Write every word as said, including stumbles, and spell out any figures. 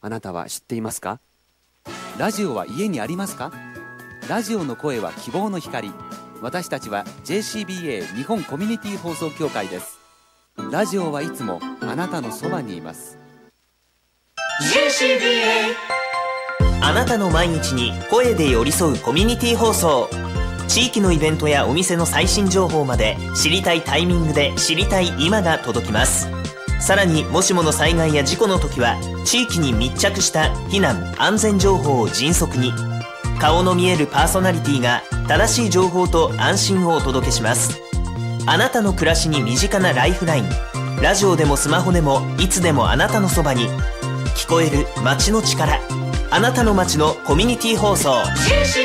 あなたは知っていますか？ラジオは家にありますか？ラジオの声は希望の光。私たちは ジェーシービーエー 日本コミュニティ放送協会です。ラジオはいつもあなたのそばにいます。 ジェーシービーエー あなたの毎日に声で寄り添うコミュニティ放送。地域のイベントやお店の最新情報まで知りたいタイミングで知りたい今が届きます。さらにもしもの災害や事故の時は地域に密着した避難安全情報を迅速に、顔の見えるパーソナリティが正しい情報と安心をお届けします。あなたの暮らしに身近なライフライン。ラジオでもスマホでもいつでもあなたのそばに。聞こえる街の力。あなたの街のコミュニティ放送。